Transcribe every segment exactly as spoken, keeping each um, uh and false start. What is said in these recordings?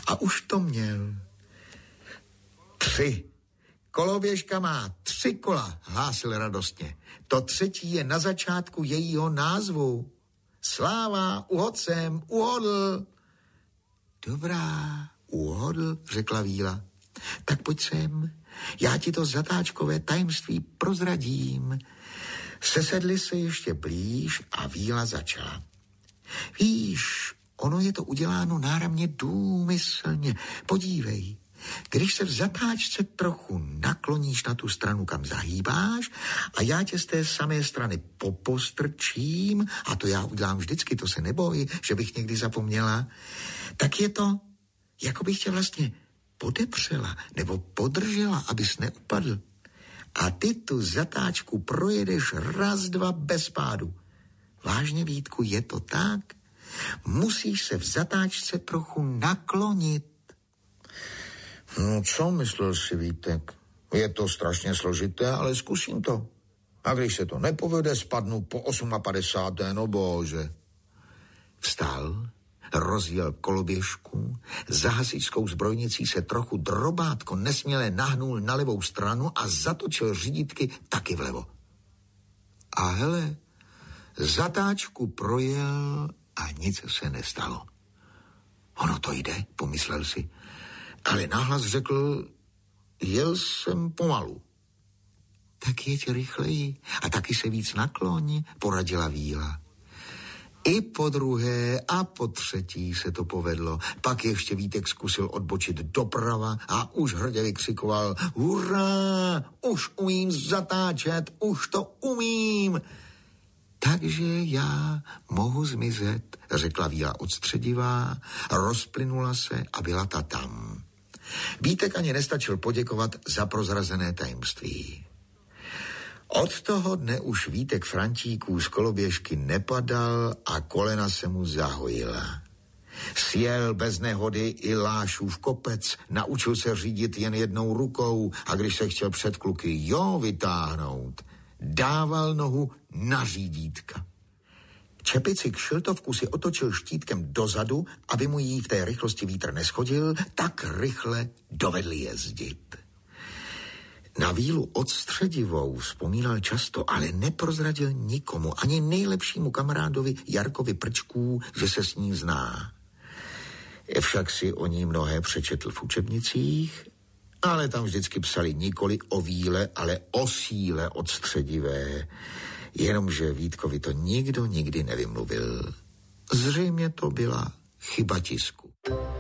A už to měl. Tři. Koloběžka má tři kola, hlásil radostně. To třetí je na začátku jejího názvu. Sláva, uhodl jsem, uhodl. Dobrá, uhodl, řekla Víla. Tak pojď sem, já ti to zatáčkové tajemství prozradím. Sesedli se ještě blíž a Víla začala. Víš, ono je to uděláno náramně důmyslně. Podívej, když se v zatáčce trochu nakloníš na tu stranu, kam zahýbáš, a já tě z té samé strany popostrčím, a to já udělám vždycky, to se neboj, že bych někdy zapomněla, tak je to, jako bych tě vlastně podepřela nebo podržela, abys neupadl. A ty tu zatáčku projedeš raz, dva bez pádu. Vážně, Vítku, je to tak? Musíš se v zatáčce trochu naklonit. No, co myslel si, Vítek? Je to strašně složité, ale zkusím to. A když se to nepovede, spadnu po padesáté osmé, no bože. Vstal, rozjel koloběžku, za hasičskou zbrojnicí se trochu drobátko nesměle nahnul na levou stranu a zatočil řídítky taky vlevo. A hele, zatáčku projel a nic se nestalo. Ono to jde, pomyslel si, ale nahlas řekl, jel jsem pomalu. Tak jeď rychleji a taky se víc nakloň, poradila Víla. I po druhé a po třetí se to povedlo. Pak ještě Vítek zkusil odbočit doprava a už hrdě vykřikoval, hurá, už umím zatáčet, už to umím. Takže já mohu zmizet, řekla Víla odstředivá, rozplynula se a byla ta tam. Vítek ani nestačil poděkovat za prozrazené tajemství. Od toho dne už Vítek Frantíků z koloběžky nepadal a kolena se mu zahojila. Sjel bez nehody i Lášův kopec, naučil se řídit jen jednou rukou a když se chtěl před kluky jo vytáhnout, dával nohu na řídítka. Čepici kšiltovku si otočil štítkem dozadu, aby mu jí v té rychlosti vítr neschodil, tak rychle dovedl jezdit. Na Vílu odstředivou vzpomínal často, ale neprozradil nikomu, ani nejlepšímu kamarádovi Jarkovi Prčků, že se s ní zná. Však si o ní mnohé přečetl v učebnicích, ale tam vždycky psali nikoli o Víle, ale o síle odstředivé, jenomže Vítkovi to nikdo nikdy nevymluvil. Zřejmě to byla chyba tisku.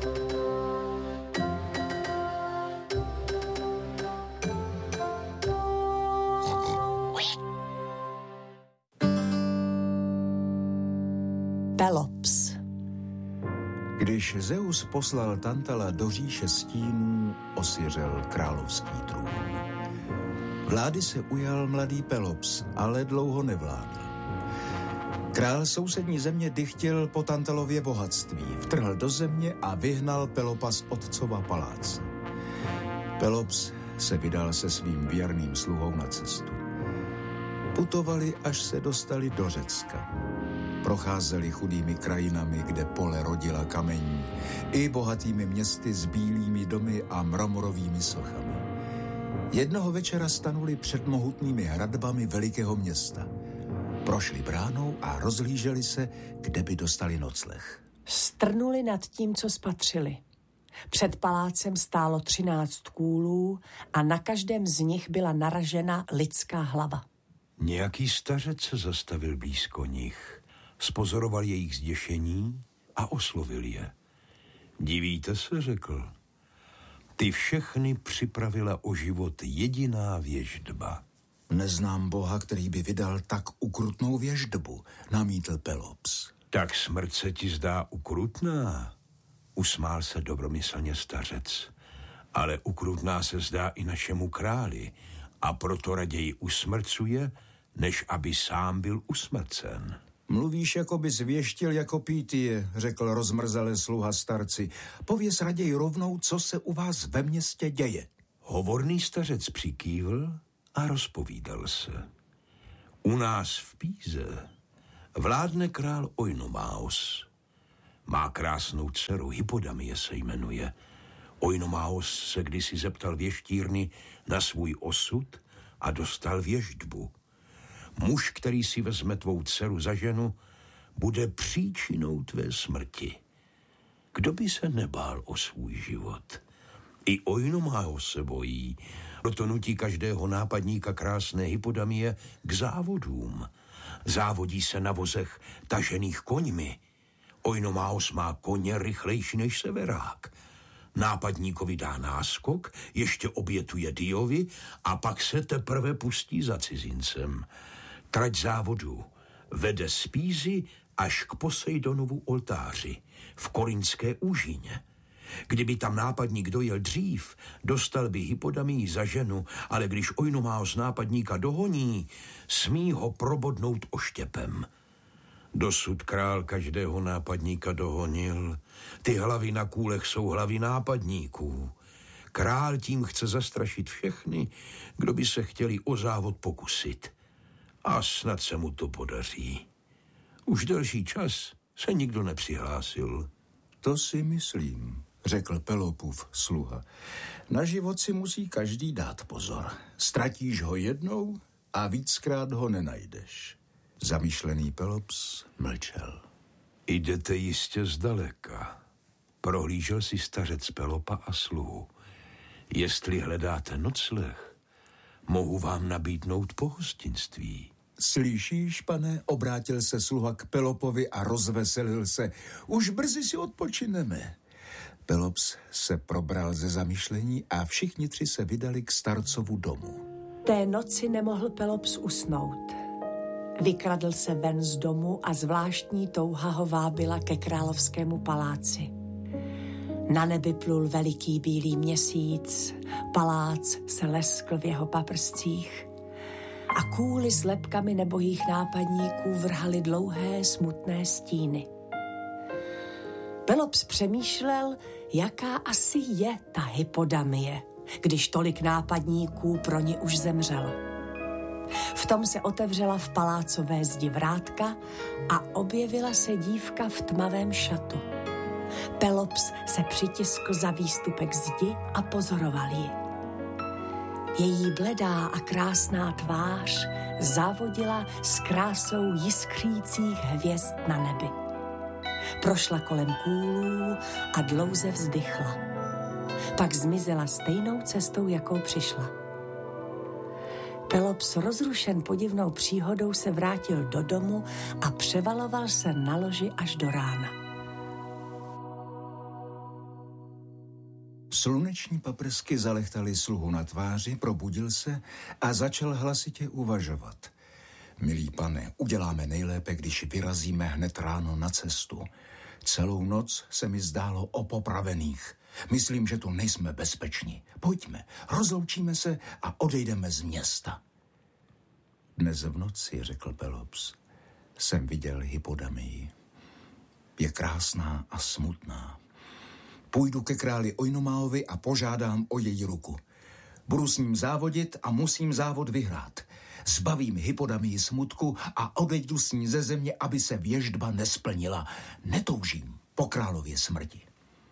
Pelops. Když Zeus poslal Tantala do říše stínů, osiřel královský trůn. Vlády se ujal mladý Pelops, ale dlouho nevládl. Král sousední země dychtil po Tantalově bohatství, vtrhl do země a vyhnal Pelopa z otcova paláce. Pelops se vydal se svým věrným sluhou na cestu. Putovali, až se dostali do Řecka. Procházeli chudými krajinami, kde pole rodila kamení, i bohatými městy s bílými domy a mramorovými sochami. Jednoho večera stanuli před mohutnými hradbami velikého města. Prošli bránou a rozhlíželi se, kde by dostali nocleh. Strnuli nad tím, co spatřili. Před palácem stálo třináct kůlů a na každém z nich byla naražena lidská hlava. Nějaký stařec se zastavil blízko nich. Spozoroval jejich zděšení a oslovil je. Divíte se, řekl. Ty všechny připravila o život jediná věždba. Neznám boha, který by vydal tak ukrutnou věždbu, namítl Pelops. Tak smrt se ti zdá ukrutná? Usmál se dobromyslně stařec. Ale ukrutná se zdá i našemu králi a proto raději usmrcuje, než aby sám byl usmrcen. Mluvíš, jako bys věštil jako Pítie, řekl rozmrzalé sluha starci. Pověz raději rovnou, co se u vás ve městě děje. Hovorný stařec přikývl a rozpovídal se. U nás v Píze vládne král Oinomaos. Má krásnou dceru, Hypodamie se jmenuje. Oinomaos se kdysi zeptal věštírny na svůj osud a dostal věštbu. Muž, který si vezme tvou dceru za ženu, bude příčinou tvé smrti. Kdo by se nebál o svůj život? I Oinomaos se bojí, proto nutí každého nápadníka krásné Hypodamie k závodům. Závodí se na vozech tažených koňmi. Oinomaos má koně rychlejší než severák. Nápadníkovi dá náskok, ještě obětuje Diovi a pak se teprve pustí za cizincem. Trať závodu vede z Pízy až k Posejdonovu oltáři v Korinské úžině. Kdyby tam nápadník dojel dřív, dostal by Hypodamii za ženu, ale když Oinomaos nápadníka dohoní, smí ho probodnout oštěpem. Dosud král každého nápadníka dohonil. Ty hlavy na kůlech jsou hlavy nápadníků. Král tím chce zastrašit všechny, kdo by se chtěli o závod pokusit. A snad se mu to podaří. Už delší čas se nikdo nepřihlásil. To si myslím, řekl Pelopův sluha. Na život si musí každý dát pozor. Ztratíš ho jednou a víckrát ho nenajdeš. Zamýšlený Pelops mlčel. Jdete jistě zdaleka. Prohlížel si stařec Pelopa a sluhu. Jestli hledáte nocleh, mohu vám nabídnout pohostinství. Slyšíš, pane, obrátil se sluha k Pelopovi a rozveselil se. Už brzy si odpočineme. Pelops se probral ze zamyšlení a všichni tři se vydali k starcovu domu. Té noci nemohl Pelops usnout. Vykradl se ven z domu a zvláštní touha ho vábila ke královskému paláci. Na nebi plul veliký bílý měsíc, palác se leskl v jeho paprscích a kůly s lebkami nebohých nápadníků vrhaly dlouhé smutné stíny. Pelops přemýšlel, jaká asi je ta Hypodamie, když tolik nápadníků pro ní už zemřelo. V tom se otevřela v palácové zdi vrátka a objevila se dívka v tmavém šatu. Pelops se přitiskl za výstupek zdi a pozoroval ji. Její bledá a krásná tvář závodila s krásou jiskřících hvězd na nebi. Prošla kolem kůlů a dlouze vzdychla. Pak zmizela stejnou cestou, jakou přišla. Pelops, rozrušen podivnou příhodou, se vrátil do domu a převaloval se na loži až do rána. Sluneční paprsky zalechtaly sluhu na tváři, probudil se a začal hlasitě uvažovat. Milý pane, uděláme nejlépe, když vyrazíme hned ráno na cestu. Celou noc se mi zdálo o popravených. Myslím, že tu nejsme bezpeční. Pojďme, rozloučíme se a odejdeme z města. Dnes v noci, řekl Pelops, jsem viděl Hypodamii. Je krásná a smutná. Půjdu ke králi Oinomaovi a požádám o její ruku. Budu s ním závodit a musím závod vyhrát. Zbavím Hypodamii smutku a odejdu s ní ze země, aby se věštba nesplnila. Netoužím po králově smrti.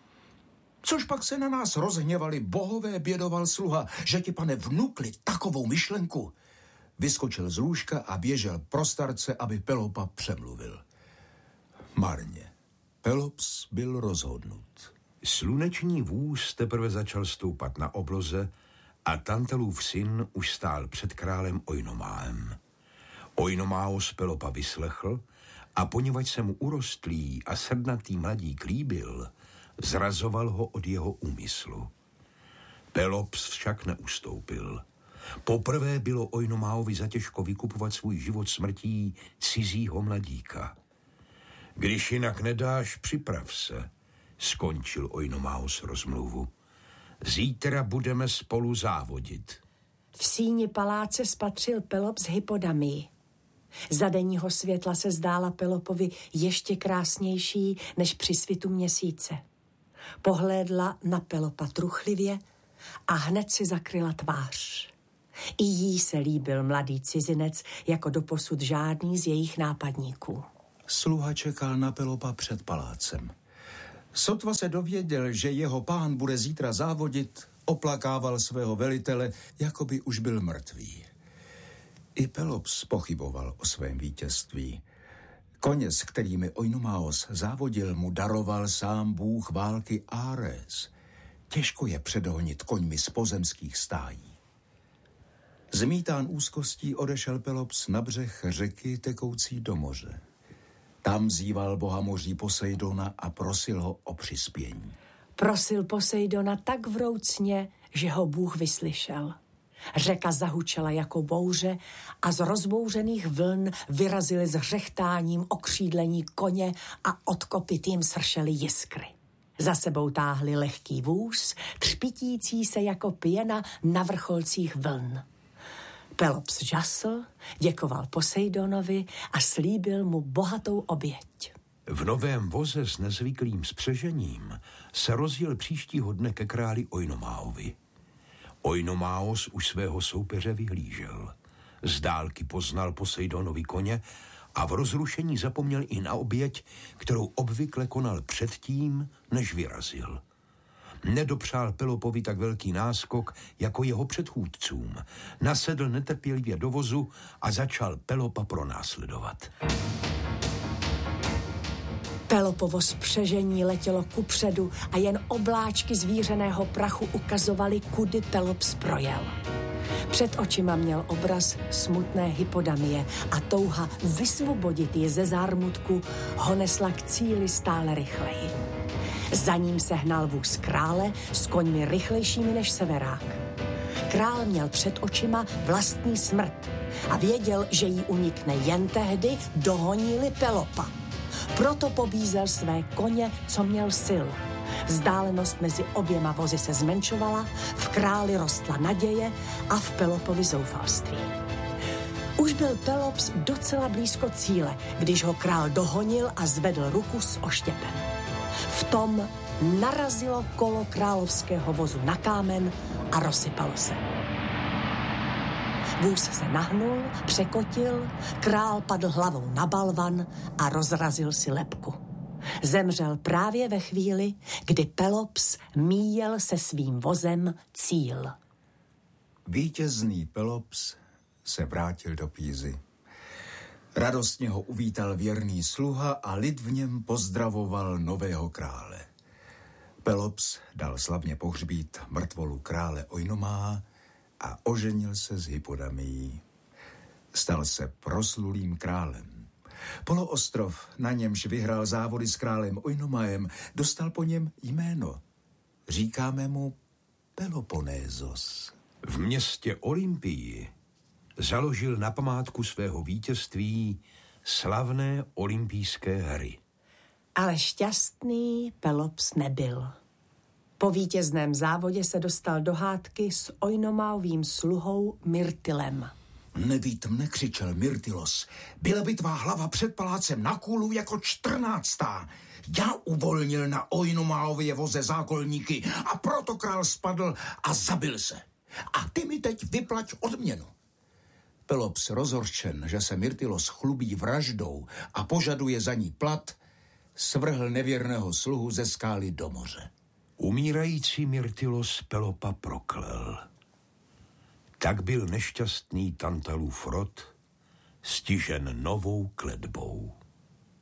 Což pak se na nás rozhněvali bohové, bědoval sluha, že ti, pane, vnukli takovou myšlenku. Vyskočil z lůžka a běžel pro starce, aby Pelopa přemluvil. Marně. Pelops byl rozhodnut. Sluneční vůz teprve začal stoupat na obloze a Tantalův syn už stál před králem Oinomáem. Oinomaos Pelopa vyslechl a poněvadž se mu urostlý a srdnatý mladík líbil, zrazoval ho od jeho úmyslu. Pelops však neustoupil. Poprvé bylo Oinomáovi zatěžko vykupovat svůj život smrtí cizího mladíka. Když jinak nedáš, připrav se, skončil Oinomaos rozmluvu. Zítra budeme spolu závodit. V síni paláce spatřil Pelops Hypodamii. Za denního světla se zdála Pelopovi ještě krásnější než při svitu měsíce. Pohlédla na Pelopa truchlivě a hned si zakryla tvář. I jí se líbil mladý cizinec jako doposud žádný z jejich nápadníků. Sluha čekal na Pelopa před palácem. Sotva se dověděl, že jeho pán bude zítra závodit, oplakával svého velitele, jako by už byl mrtvý. I Pelops pochyboval o svém vítězství. Koně, s kterými Oinomaos závodil, mu daroval sám bůh války Ares. Těžko je předhonit koňmi z pozemských stájí. Zmítán úzkostí odešel Pelops na břeh řeky tekoucí do moře. Tam vzýval boha moří Poseidona a prosil ho o přispění. Prosil Poseidona tak vroucně, že ho Bůh vyslyšel. Řeka zahučela jako bouře a z rozbouřených vln vyrazily s řechtáním okřídlení koně a od kopyt jim sršely jiskry. Za sebou táhli lehký vůz, třpitící se jako pěna na vrcholcích vln. Pelops žasl, děkoval Poseidonovi a slíbil mu bohatou oběť. V novém voze s nezvyklým spřežením se rozjel příštího dne ke králi Oinomáovi. Oinomaos už svého soupeře vyhlížel. Z dálky poznal Poseidonovi koně a v rozrušení zapomněl i na oběť, kterou obvykle konal předtím, než vyrazil. Nedopřál Pelopovi tak velký náskok jako jeho předchůdcům. Nasedl netrpělivě do vozu a začal Pelopa pronásledovat. Pelopovo spřežení letělo kupředu a jen obláčky zvířeného prachu ukazovaly, kudy Pelops projel. Před očima měl obraz smutné Hypodamie a touha vysvobodit ji ze zármutku ho nesla k cíli stále rychleji. Za ním se hnal vůz krále s koňmi rychlejšími než severák. Král měl před očima vlastní smrt a věděl, že jí unikne jen tehdy, dohoní-li Pelopa. Proto pobízel své koně, co měl sil. Vzdálenost mezi oběma vozy se zmenšovala, v králi rostla naděje a v Pelopovi zoufalství. Už byl Pelops docela blízko cíle, když ho král dohonil a zvedl ruku s oštěpem. V tom narazilo kolo královského vozu na kámen a rozsypalo se. Vůz se nahnul, překotil, král padl hlavou na balvan a rozrazil si lebku. Zemřel právě ve chvíli, kdy Pelops míjel se svým vozem cíl. Vítězný Pelops se vrátil do Pízy. Radostně ho uvítal věrný sluha a lid v něm pozdravoval nového krále. Pelops dal slavně pohřbít mrtvolu krále Oinomaa a oženil se s Hypodamií. Stal se proslulým králem. Poloostrov, na němž vyhrál závody s králem Oinomaem, dostal po něm jméno. Říkáme mu Peloponézos. V městě Olympii založil na památku svého vítězství slavné olympijské hry. Ale šťastný Pelops nebyl. Po vítězném závodě se dostal do hádky s Oinomaovým sluhou Myrtilem. Nebýt mne, křičel Myrtilos. Byla by tvá hlava před palácem na kůlu jako čtrnáctá. Já uvolnil na Oinomaově voze zákolníky a proto král spadl a zabil se. A ty mi teď vyplať odměnu. Pelops, rozhorčen, že se Myrtilos chlubí vraždou a požaduje za ní plat, svrhl nevěrného sluhu ze skály do moře. Umírající Myrtilos Pelopa proklel. Tak byl nešťastný Tantalův rod stižen novou kletbou.